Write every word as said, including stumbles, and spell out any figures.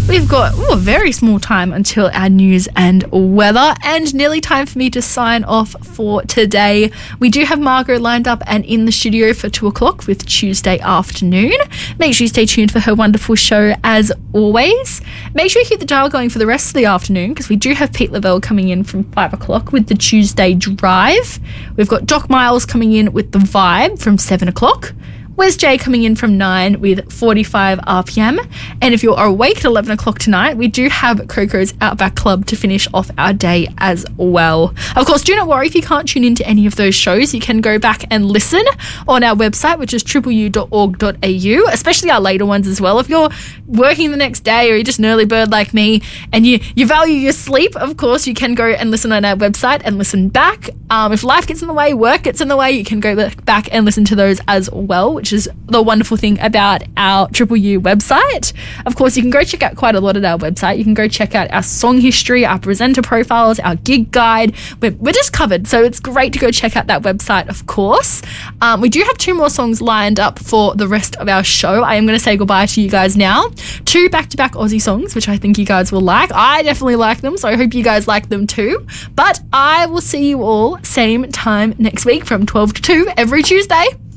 We've got ooh, a very small time until our news and weather, and nearly time for me to sign off for today. We do have Margot lined up and in the studio for two o'clock with Tuesday afternoon. Make sure you stay tuned for her wonderful show as always. Make sure you keep the dial going for the rest of the afternoon, because we do have Pete Lavelle coming in from five o'clock with the Tuesday Drive. We've got Doc Miles coming in with the Vibe from seven o'clock. Wes J coming in from nine with forty-five R P M. And if you're awake at eleven o'clock tonight, we do have Coco's Outback Club to finish off our day as well. Of course, do not worry if you can't tune into any of those shows. You can go back and listen on our website, which is triple u dot org dot a u, especially our later ones as well. If you're working the next day or you're just an early bird like me and you, you value your sleep, of course, you can go and listen on our website and listen back. Um, if life gets in the way, work gets in the way, you can go back and listen to those as well, which is the wonderful thing about our Triple U website. Of course, you can go check out quite a lot at our website. You can go check out our song history, our presenter profiles, our gig guide. We're, we're just covered, so it's great to go check out that website, of course. Um, we do have two more songs lined up for the rest of our show. I am going to say goodbye to you guys now. Two back-to-back Aussie songs, which I think you guys will like. I definitely like them, so I hope you guys like them too. But I will see you all same time next week from twelve to two every Tuesday.